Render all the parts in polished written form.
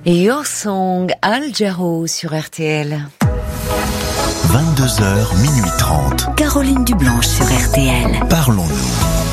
Your Song, Al Jarreau sur RTL. 22h, minuit 30. Caroline Dublanche sur RTL. Parlons-nous.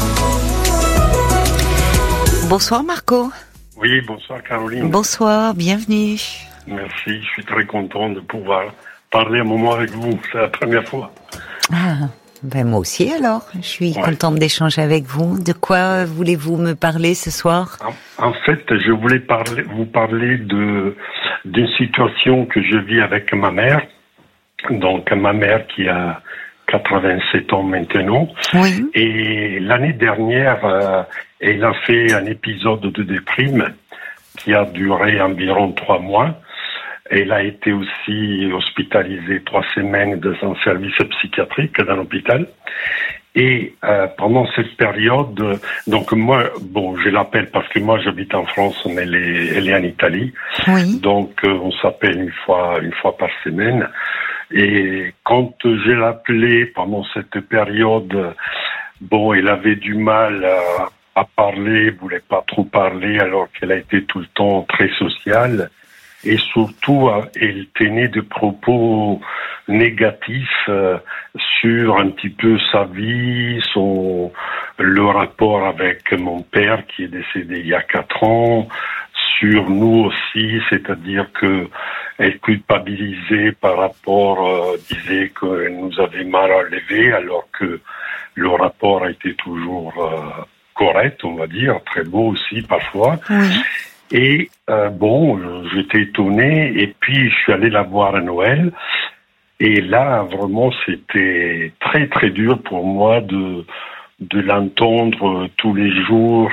Bonsoir Marco. Oui, bonsoir Caroline. Bonsoir, bienvenue. Merci, je suis très content de pouvoir parler un moment avec vous, c'est la première fois. Ah, ben moi aussi alors, je suis contente d'échanger avec vous. De quoi voulez-vous me parler ce soir ? En fait, je voulais vous parler d'une situation que je vis avec ma mère. Donc ma mère qui a 87 ans maintenant. Oui. Et l'année dernière, elle a fait un épisode de déprime qui a duré environ 3 mois. Elle a été aussi hospitalisée 3 semaines dans un service psychiatrique dans l'hôpital. Et pendant cette période, donc moi, je l'appelle parce que moi j'habite en France, mais elle est en Italie. Oui. Donc on s'appelle une fois par semaine. Et quand je l'appelais pendant cette période, elle avait du mal à parler, voulait pas trop parler, alors qu'elle a été tout le temps très sociale. Et surtout, elle tenait des propos négatifs sur un petit peu sa vie, le rapport avec mon père qui est décédé il y a 4 ans, sur nous aussi, c'est-à-dire que elle culpabilisait par rapport, disait qu'elle nous avait mal enlevé, alors que le rapport a été toujours correct, on va dire, très beau aussi parfois. Oui. Et j'étais étonné, et puis je suis allé la voir à Noël, et là vraiment c'était très très dur pour moi de l'entendre tous les jours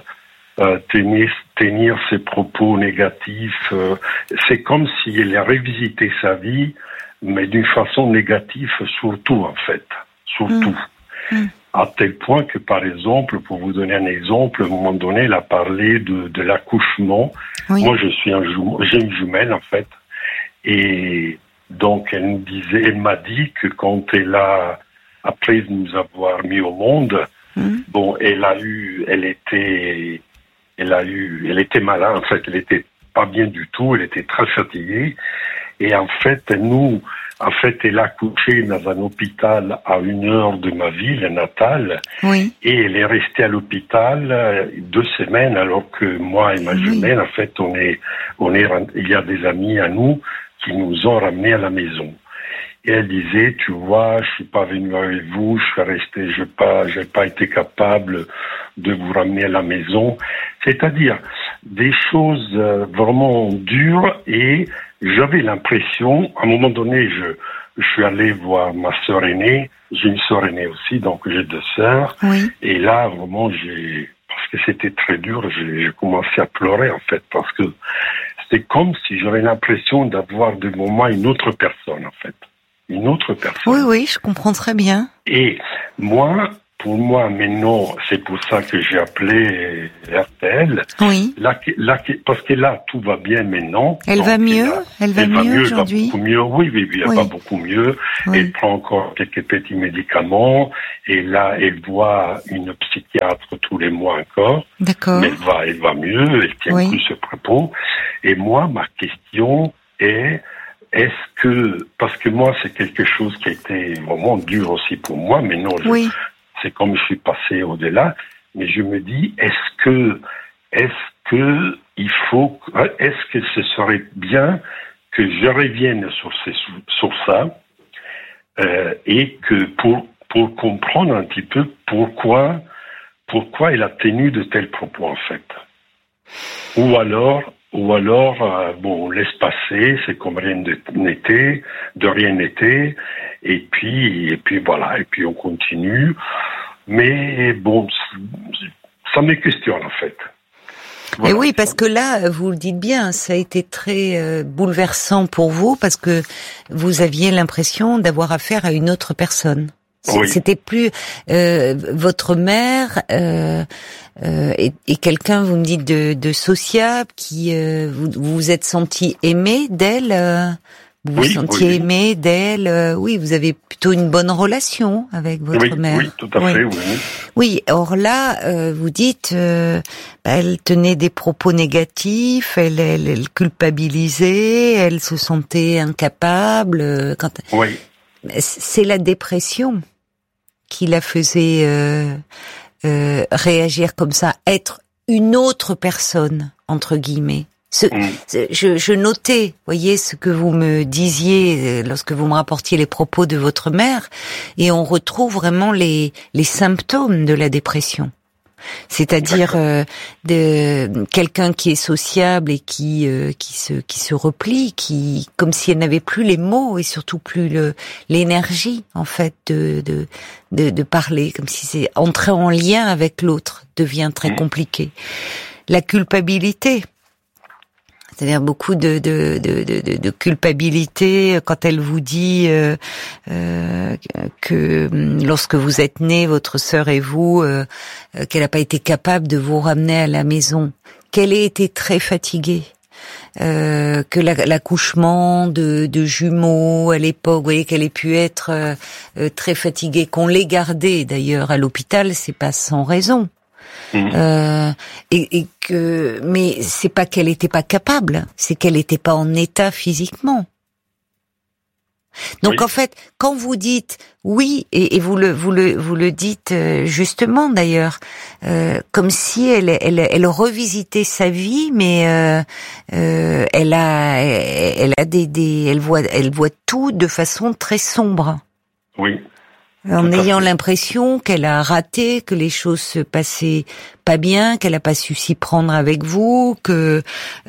tenir ses propos négatifs. C'est comme si elle a revisité sa vie, mais d'une façon négative surtout en fait, surtout. À tel point que, par exemple, pour vous donner un exemple, à un moment donné, elle a parlé de l'accouchement. Oui. Moi, j'ai une jumelle, en fait. Et donc, elle m'a dit que quand après nous avoir mis au monde, elle était malade, en fait, elle était pas bien du tout, elle était très fatiguée. Et en fait, elle a accouché dans un hôpital à 1 heure de ma ville natale. Oui. Et elle est restée à l'hôpital 2 semaines, alors que moi et ma jumelle, en fait, il y a des amis à nous qui nous ont ramenés à la maison. Et elle disait, tu vois, je suis pas venu avec vous, je suis resté, j'ai pas été capable de vous ramener à la maison. C'est-à-dire des choses vraiment dures, et j'avais l'impression, à un moment donné, je suis allé voir ma sœur aînée, j'ai une sœur aînée aussi, donc j'ai 2 sœurs, Oui. et là, vraiment, parce que c'était très dur, j'ai commencé à pleurer, en fait, parce que c'était comme si j'avais l'impression d'avoir devant moi une autre personne, en fait. Une autre personne. Oui, je comprends très bien. Et pour moi, maintenant, c'est pour ça que j'ai appelé RTL. Oui. Parce que là, tout va bien maintenant. Elle va mieux aujourd'hui. Elle va beaucoup mieux. Oui, elle va beaucoup mieux. Oui. Elle prend encore quelques petits médicaments. Et là, elle voit une psychiatre tous les mois encore. D'accord. Mais elle va mieux. Elle tient plus ce propos. Et moi, ma question est, parce que moi, c'est quelque chose qui a été vraiment dur aussi pour moi, mais non, c'est comme je suis passé au-delà, mais je me dis, est-ce que ce serait bien que je revienne sur ça, et que pour comprendre un petit peu pourquoi elle a tenu de tels propos, en fait. Ou alors, on laisse passer, c'est comme rien n'était, et puis voilà, et puis on continue. Mais bon, ça me questionne, en fait. Voilà. Et oui, parce que là, vous le dites bien, ça a été très bouleversant pour vous, parce que vous aviez l'impression d'avoir affaire à une autre personne. C'était plus votre mère et quelqu'un, vous me dites, de sociable, qui vous vous êtes senti aimé d'elle Vous vous sentiez aimé d'elle. Oui, vous avez plutôt une bonne relation avec votre mère. Oui, tout à fait, oui. Oui, or là, vous dites, elle tenait des propos négatifs, elle culpabilisait, elle se sentait incapable. Oui. C'est la dépression qui la faisait réagir comme ça, être une autre personne, entre guillemets. Je notais, voyez, ce que vous me disiez lorsque vous me rapportiez les propos de votre mère, et on retrouve vraiment les symptômes de la dépression. C'est-à-dire de quelqu'un qui est sociable et qui se replie, qui comme si elle n'avait plus les mots et surtout plus l'énergie en fait de parler, comme si c'est entrer en lien avec l'autre devient très compliqué. La culpabilité. C'est-à-dire beaucoup de culpabilité quand elle vous dit que lorsque vous êtes nés, votre sœur et vous, qu'elle n'a pas été capable de vous ramener à la maison, qu'elle ait été très fatiguée, que l'accouchement de jumeaux à l'époque, vous voyez qu'elle ait pu être très fatiguée, qu'on l'ait gardée d'ailleurs à l'hôpital, c'est pas sans raison. Et que, mais c'est pas qu'elle était pas capable, c'est qu'elle était pas en état physiquement. Donc en fait, quand vous dites oui, et vous le dites justement d'ailleurs, comme si elle revisitait sa vie, mais elle voit tout de façon très sombre. Oui. En ayant l'impression qu'elle a raté, que les choses se passaient pas bien, qu'elle a pas su s'y prendre avec vous, que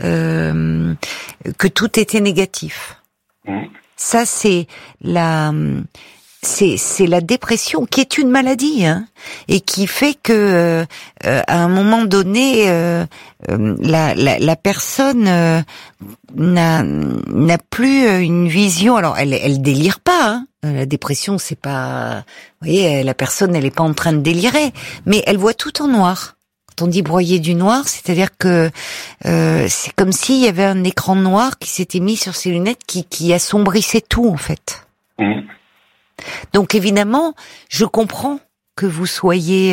tout était négatif. Ça, c'est la dépression, qui est une maladie, hein, et qui fait que à un moment donné, la personne n'a plus une vision. Alors, elle délire pas. Hein. La dépression, c'est pas, vous voyez, la personne, elle est pas en train de délirer, mais elle voit tout en noir. Quand on dit broyer du noir, c'est-à-dire que c'est comme s'il y avait un écran noir qui s'était mis sur ses lunettes, qui assombrissait tout en fait. Donc évidemment, je comprends que vous soyez,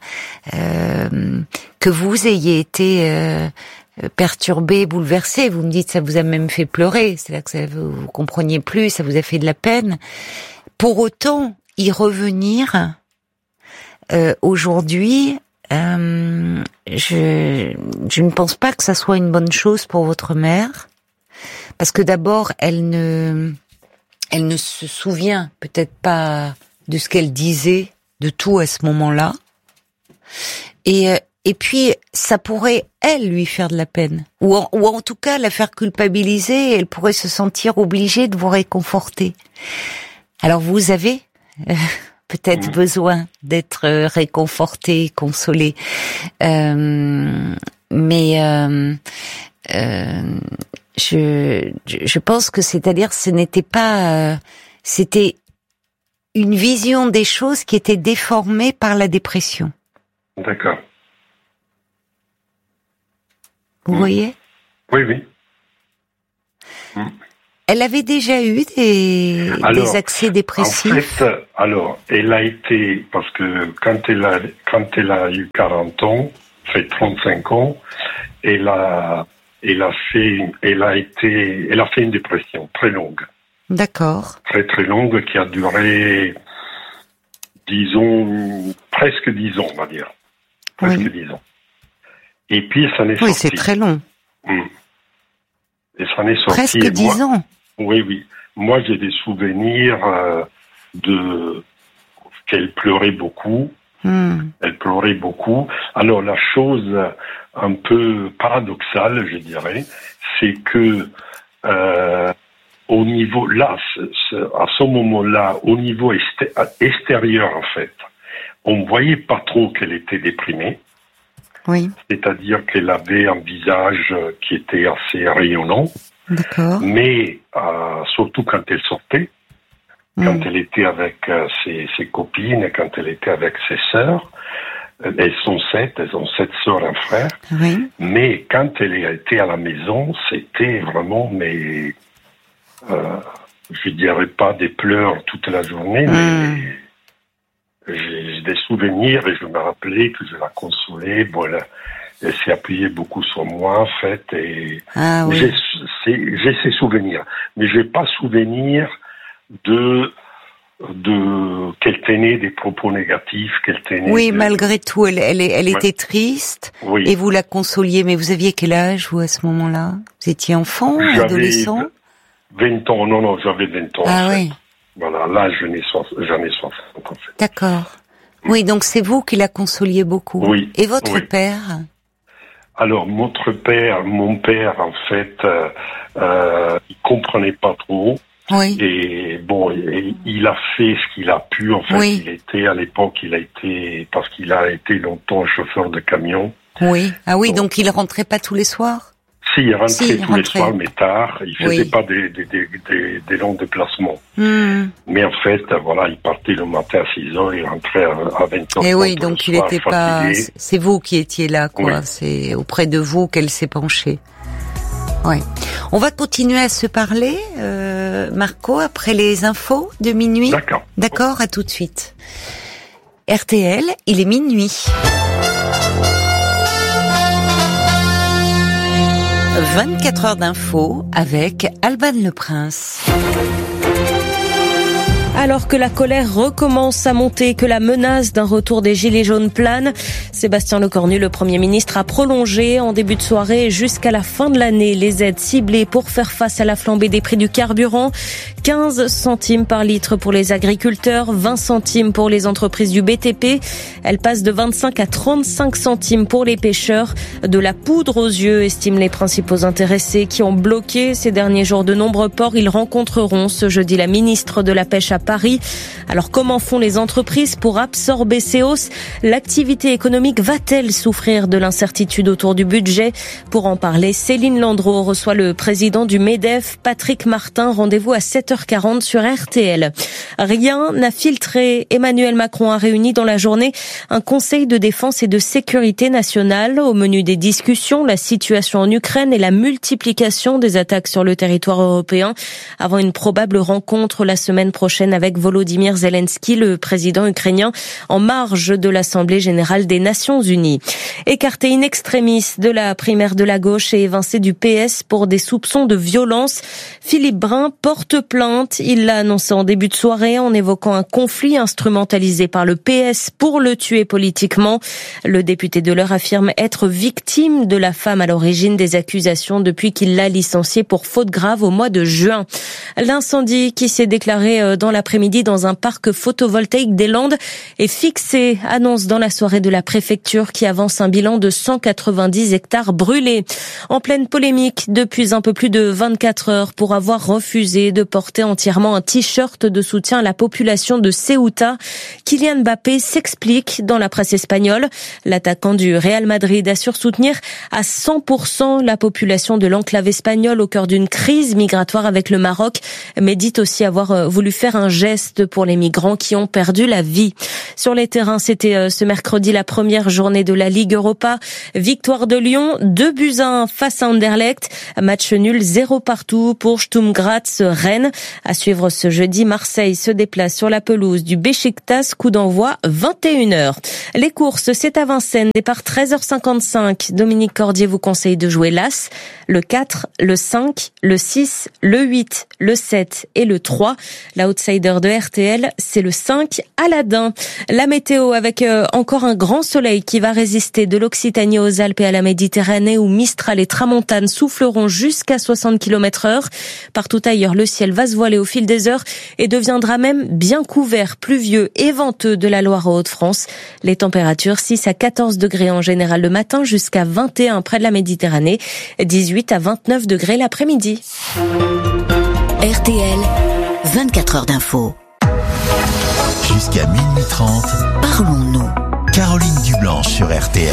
que vous ayez été perturbé, bouleversé. Vous me dites ça vous a même fait pleurer. C'est-à-dire que vous compreniez plus, ça vous a fait de la peine. Pour autant, y revenir aujourd'hui, je ne pense pas que ça soit une bonne chose pour votre mère, parce que d'abord, elle ne se souvient peut-être pas de ce qu'elle disait, de tout à ce moment-là. Et puis, ça pourrait, elle, lui faire de la peine. Ou en tout cas, la faire culpabiliser, et elle pourrait se sentir obligée de vous réconforter. Alors, vous avez peut-être besoin d'être réconforté, consolé. Mais je pense que c'est-à-dire, ce n'était pas... c'était une vision des choses qui était déformée par la dépression. D'accord. Vous voyez ? Oui, oui. Elle avait déjà eu des accès dépressifs. En fait, elle a été, parce que quand elle a eu 40 ans, fait 35 ans, elle a fait une dépression très longue. D'accord. Très très longue, qui a duré, disons, presque 10 ans, on va dire. Presque 10 ans. Et puis, ça n'est sorti. Oui, c'est très long. Et ça n'est sorti. Presque 10 ans. Oui, oui. Moi, j'ai des souvenirs qu'elle pleurait beaucoup. Elle pleurait beaucoup. Alors, la chose un peu paradoxale, je dirais, c'est que au niveau, là, à ce moment-là, au niveau extérieur, en fait, on ne voyait pas trop qu'elle était déprimée. Oui. C'est-à-dire qu'elle avait un visage qui était assez rayonnant. D'accord. Mais surtout quand elle sortait, quand elle était avec ses copines, quand elle était avec ses sœurs, elles ont 7 sœurs, un frère. Oui. Mais quand elle était à la maison, c'était vraiment je dirais pas des pleurs toute la journée, mais j'ai des souvenirs et je me rappelais que je la consolais. Voilà, elle s'est appuyée beaucoup sur moi en fait et j'ai ces souvenirs, mais j'ai pas souvenir de qu'elle tenait des propos négatifs, qu'elle tenait. Oui, malgré tout, elle était triste. Oui. Et vous la consoliez. Mais vous aviez quel âge vous à ce moment-là? Vous étiez enfant, adolescent? 20 ans. Non, j'avais 20 ans. Ah en fait. Oui. Voilà, là j'en ai 60 en fait. D'accord. Oui, donc c'est vous qui la consoliez beaucoup. Oui. Et votre père? Alors mon père en fait, il comprenait pas trop. Oui. Et bon, il a fait ce qu'il a pu. En fait, parce qu'il a été longtemps chauffeur de camion. Oui. Ah oui, donc il rentrait pas tous les soirs? Si, il rentrait tous les soirs, mais tard. Il faisait pas des longs déplacements. Mais en fait, voilà, il partait le matin à 6h, il rentrait à 20h. Et oui, donc il était pas, c'est vous qui étiez là, quoi. Oui. C'est auprès de vous qu'elle s'est penchée. Ouais. On va continuer à se parler, Marco, après les infos de minuit. D'accord. D'accord, à tout de suite. RTL, il est minuit. 24 heures d'infos avec Alban Le Prince. Alors que la colère recommence à monter, que la menace d'un retour des Gilets jaunes plane, Sébastien Lecornu, le Premier ministre, a prolongé en début de soirée jusqu'à la fin de l'année les aides ciblées pour faire face à la flambée des prix du carburant. 15 centimes par litre pour les agriculteurs, 20 centimes pour les entreprises du BTP. Elle passe de 25 à 35 centimes pour les pêcheurs. De la poudre aux yeux, estiment les principaux intéressés qui ont bloqué ces derniers jours de nombreux ports. Ils rencontreront ce jeudi la ministre de la Pêche à Paris. Alors comment font les entreprises pour absorber ces hausses? L'activité économique va-t-elle souffrir de l'incertitude autour du budget? Pour en parler, Céline Landreau reçoit le président du MEDEF, Patrick Martin. Rendez-vous à 7h40 sur RTL. Rien n'a filtré. Emmanuel Macron a réuni dans la journée un conseil de défense et de sécurité nationale. Au menu des discussions, la situation en Ukraine et la multiplication des attaques sur le territoire européen avant une probable rencontre la semaine prochaine avec Volodymyr Zelensky, le président ukrainien, en marge de l'Assemblée générale des Nations unies. Écarté in extremis de la primaire de la gauche et évincé du PS pour des soupçons de violence, Philippe Brun porte plainte. Il l'a annoncé en début de soirée en évoquant un conflit instrumentalisé par le PS pour le tuer politiquement. Le député de l'Eure affirme être victime de la femme à l'origine des accusations depuis qu'il l'a licenciée pour faute grave au mois de juin. L'incendie qui s'est déclaré dans l'après-midi dans un parc photovoltaïque des Landes est fixé, annonce dans la soirée de la préfecture qui avance un bilan de 190 hectares brûlés. En pleine polémique depuis un peu plus de 24 heures pour avoir refusé de porter entièrement un t-shirt de soutien à la population de Ceuta. Kylian Mbappé s'explique dans la presse espagnole. L'attaquant du Real Madrid assure soutenir à 100% la population de l'enclave espagnole au cœur d'une crise migratoire avec le Maroc, mais dit aussi avoir voulu faire un geste pour les migrants qui ont perdu la vie. Sur les terrains, c'était ce mercredi la première journée de la Ligue Europa. Victoire de Lyon, 2-1 face à Anderlecht. Match nul 0 partout pour Sturm Graz Rennes. À suivre ce jeudi, Marseille se déplace sur la pelouse du Beşiktaş, coup d'envoi 21h. Les courses, c'est à Vincennes, départ 13h55. Dominique Cordier vous conseille de jouer l'As, le 4, le 5, le 6, le 8, le 7 et le 3. L'outsider de RTL, c'est le 5, Aladdin. La météo avec encore un grand soleil qui va résister de l'Occitanie aux Alpes et à la Méditerranée où Mistral et Tramontane souffleront jusqu'à 60 km/h. Partout ailleurs, le ciel va se voiler au fil des heures et deviendra même bien couvert, pluvieux et venteux de la Loire aux Hauts-de-France. Les températures 6 à 14 degrés en général le matin jusqu'à 21 près de la Méditerranée, 18 à 29 degrés l'après-midi. RTL, 24 heures d'info. Jusqu'à minuit 30, parlons-nous. Caroline Dublanche sur RTL.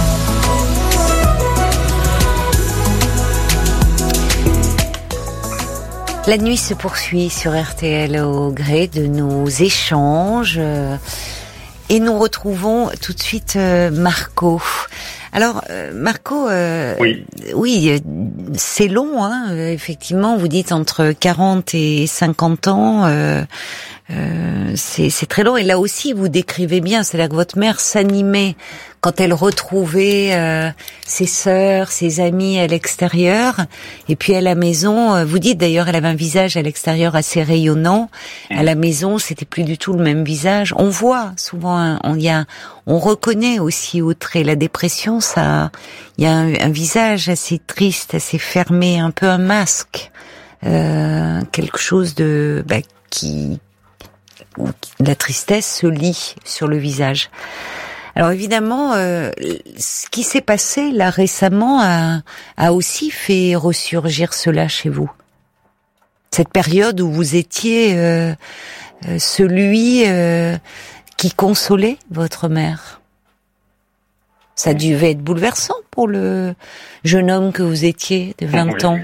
La nuit se poursuit sur RTL au gré de nos échanges et nous retrouvons tout de suite Marco. Alors Marco, oui, c'est long, hein. Effectivement, vous dites entre 40 et 50 ans, c'est très long. Et là aussi, vous décrivez bien, c'est-à-dire que votre mère s'animait quand elle retrouvait ses sœurs, ses amis à l'extérieur, et puis à la maison, vous dites d'ailleurs, elle avait un visage à l'extérieur assez rayonnant. À la maison, c'était plus du tout le même visage. On voit souvent, on reconnaît aussi au trait la dépression. Ça, il y a un visage assez triste, assez fermé, un peu un masque, quelque chose de où la tristesse se lit sur le visage. Alors évidemment, ce qui s'est passé là récemment a aussi fait ressurgir cela chez vous. Cette période où vous étiez celui qui consolait votre mère. Ça devait être bouleversant pour le jeune homme que vous étiez de 20 ans.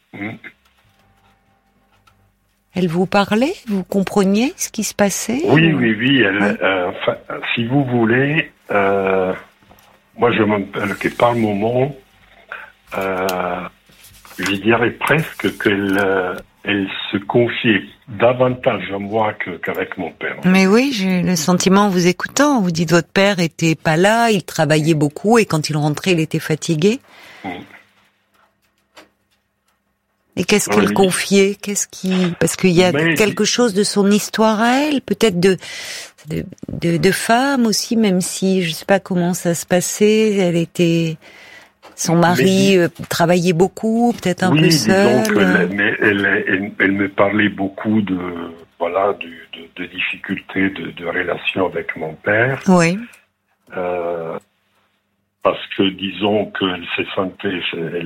Elle vous parlait? Vous compreniez ce qui se passait? Oui. Enfin, si vous voulez, moi par moment, je dirais presque elle se confiait davantage à moi qu'avec mon père. Mais oui, j'ai le sentiment en vous écoutant. Vous dites votre père était pas là, il travaillait beaucoup et quand il rentrait, il était fatigué. Et qu'est-ce qu'elle confiait? Parce qu'il y a quelque chose de son histoire à elle, peut-être de femme aussi, même si je sais pas comment ça se passait. Son mari travaillait beaucoup, peut-être un peu seul. Mais elle me parlait beaucoup de difficultés de relation avec mon père. Oui. Parce que disons qu'elle se sentait,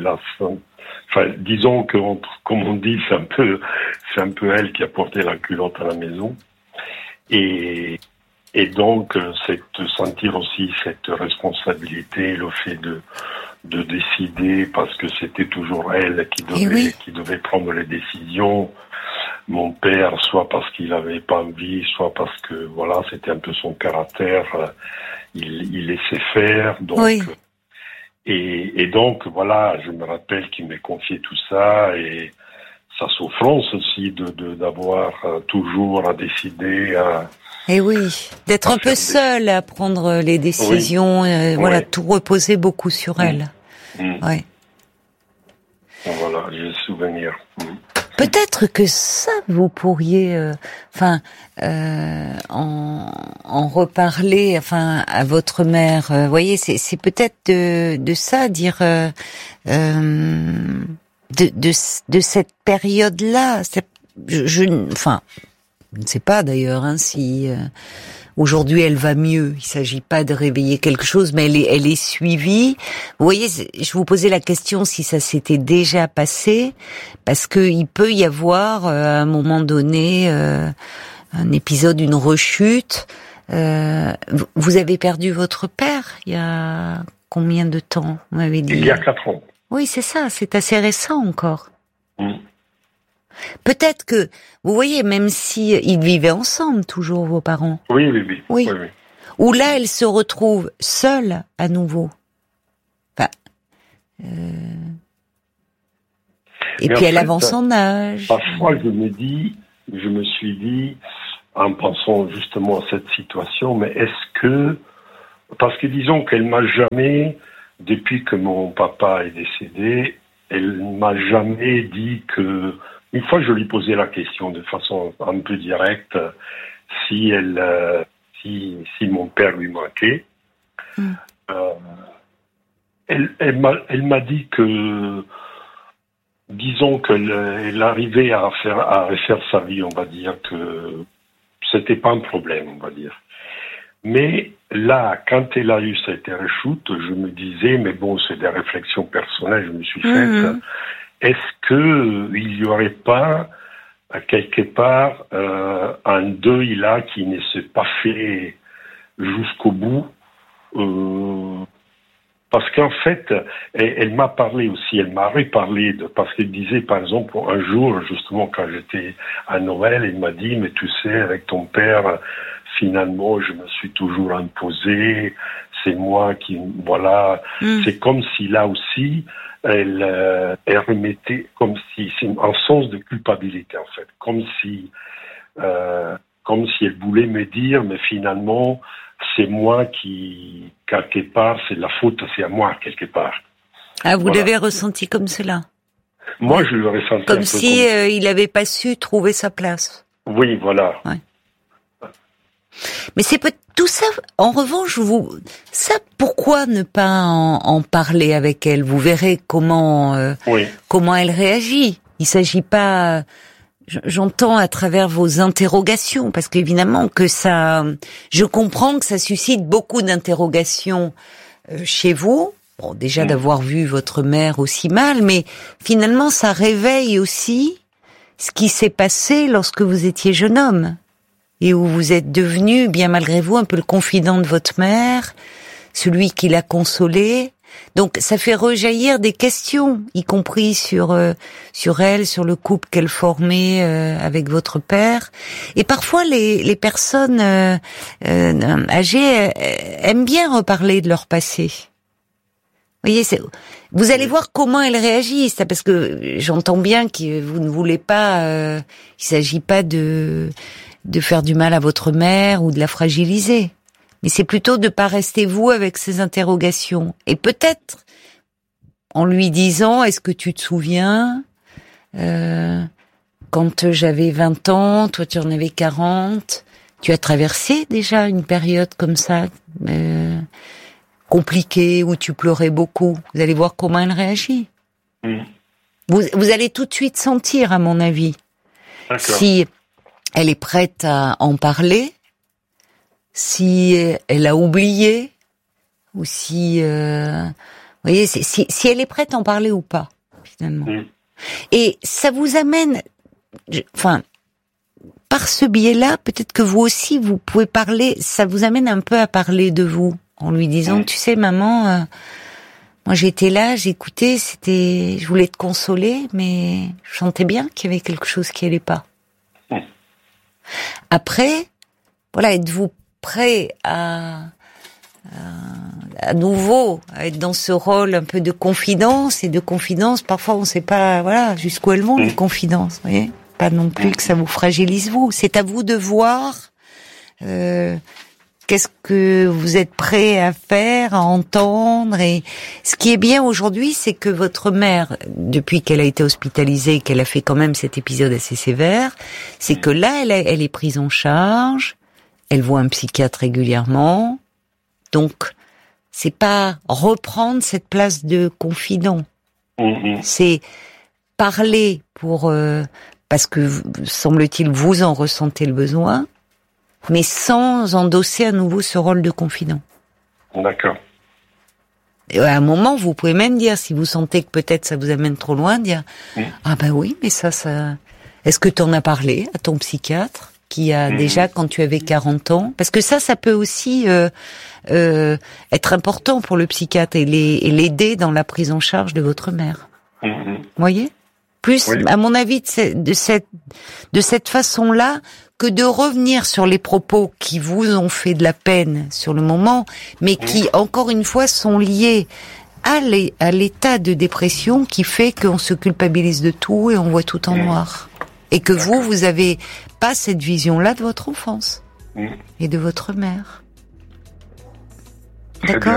disons que, comme on dit, c'est un peu elle qui a porté la culotte à la maison. Et donc, sentir aussi cette responsabilité, le fait de décider, parce que c'était toujours elle qui devait prendre les décisions. Mon père, soit parce qu'il avait pas envie, soit parce que, c'était un peu son caractère, il laissait faire, donc. Oui. Et donc, je me rappelle qu'il m'a confié tout ça et sa souffrance aussi d'avoir toujours à décider et oui, d'être un peu seule à prendre les décisions, tout reposer beaucoup sur elle. Ouais. Voilà, j'ai le souvenir. Peut-être que ça, vous pourriez, en reparler, à votre mère. Vous voyez, c'est peut-être de ça, dire de cette période-là. Je ne sais pas d'ailleurs si aujourd'hui elle va mieux. Il s'agit pas de réveiller quelque chose, mais elle est suivie. Vous voyez, je vous posais la question si ça s'était déjà passé, parce que il peut y avoir à un moment donné un épisode, une rechute. Vous avez perdu votre père il y a combien de temps? Vous m'avez dit. Il y a 4 ans. Oui, c'est ça. C'est assez récent encore. Peut-être que, vous voyez, même si ils vivaient ensemble, toujours, vos parents. Oui. Où là, elle se retrouve seule à nouveau. Et puis elle avance en âge. Parfois, je me suis dit, en pensant justement à cette situation, mais parce que disons qu'elle m'a jamais, depuis que mon papa est décédé, elle m'a jamais dit que. Une fois, je lui posais la question de façon un peu directe si mon père lui manquait. Elle m'a dit que, disons qu'elle arrivait à refaire sa vie, on va dire que c'était pas un problème, on va dire. Mais là, quand elle a eu cette rechute, je me disais, mais bon, c'est des réflexions personnelles, je me suis faites. Est-ce que il y aurait pas quelque part un deuil là qui ne s'est pas fait jusqu'au bout parce qu'en fait, elle m'a parlé aussi, elle m'a reparlé parce qu'elle disait par exemple un jour justement quand j'étais à Noël, elle m'a dit mais tu sais avec ton père finalement je me suis toujours imposé, c'est moi qui, voilà, c'est comme si là aussi, elle remettait, comme si, c'est un sens de culpabilité en fait, comme si elle voulait me dire, mais finalement, c'est moi qui, quelque part, c'est la faute, c'est à moi, quelque part. Ah, vous l'avez ressenti comme cela? Moi, je le ressentais comme si il n'avait pas su trouver sa place. Oui, voilà. Ouais. Mais c'est tout ça, en revanche, pourquoi ne pas en parler avec elle? Vous verrez comment elle réagit. Il s'agit pas, j'entends à travers vos interrogations, parce qu'évidemment que ça, je comprends que ça suscite beaucoup d'interrogations chez vous. Bon, déjà d'avoir vu votre mère aussi mal, mais finalement ça réveille aussi ce qui s'est passé lorsque vous étiez jeune homme et où vous êtes devenu, bien malgré vous, un peu le confident de votre mère, celui qui l'a consolée. Donc ça fait rejaillir des questions, y compris sur elle, sur le couple qu'elle formait avec votre père. Et parfois les personnes âgées aiment bien reparler de leur passé. Vous voyez, vous allez voir comment elle réagit, parce que j'entends bien que vous ne voulez pas, il s'agit pas de faire du mal à votre mère ou de la fragiliser. Mais c'est plutôt de pas rester vous avec ces interrogations. Et peut-être, en lui disant, est-ce que tu te souviens, quand j'avais 20 ans, toi tu en avais 40, tu as traversé déjà une période comme ça, compliquée, où tu pleurais beaucoup. Vous allez voir comment elle réagit. Vous allez tout de suite sentir, à mon avis, si elle est prête à en parler, si elle a oublié, ou si, vous voyez, si elle est prête à en parler ou pas, finalement. Et ça vous amène, par ce biais-là, peut-être que vous aussi, vous pouvez parler, ça vous amène un peu à parler de vous, en lui disant, tu sais, maman, moi j'étais là, j'écoutais, je voulais te consoler, mais je sentais bien qu'il y avait quelque chose qui allait pas. Après, voilà, êtes-vous prêt à nouveau à être dans ce rôle un peu de confidence, et de confidence, parfois on sait pas, voilà, jusqu'où elles vont les confidences, vous voyez, pas non plus que ça vous fragilise vous. C'est à vous de voir qu'est-ce que vous êtes prêt à faire, à entendre. Et ce qui est bien aujourd'hui, c'est que votre mère, depuis qu'elle a été hospitalisée, qu'elle a fait quand même cet épisode assez sévère, c'est que là, elle est prise en charge, elle voit un psychiatre régulièrement, donc c'est pas reprendre cette place de confident, c'est parler parce que, semble-t-il, vous en ressentez le besoin, mais sans endosser à nouveau ce rôle de confident. D'accord. Et à un moment, vous pouvez même dire, si vous sentez que peut-être ça vous amène trop loin, dire ah ben oui, mais ça, est-ce que tu en as parlé à ton psychiatre qui a déjà, quand tu avais 40 ans, parce que ça peut aussi être important pour le psychiatre et l'aider dans la prise en charge de votre mère. Vous voyez ? Plus, à mon avis, de cette façon-là, que de revenir sur les propos qui vous ont fait de la peine sur le moment, mais qui, encore une fois, sont liés à l'état de dépression qui fait qu'on se culpabilise de tout et on voit tout en noir. Et que vous avez pas cette vision-là de votre enfance et de votre mère. D'accord ?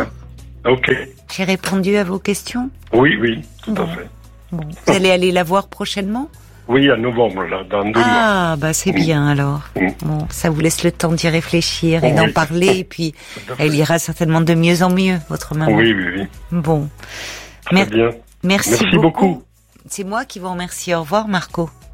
Ok. J'ai répondu à vos questions ? Oui, tout à fait. Bon. Vous allez aller la voir prochainement ? Oui, à novembre, là, dans 2 mois. Ah, bah c'est bien alors. Bon, ça vous laisse le temps d'y réfléchir et d'en parler, et puis elle ira certainement de mieux en mieux, votre maman. Oui. Bon. Très bien. Merci beaucoup. C'est moi qui vous remercie. Au revoir, Marco.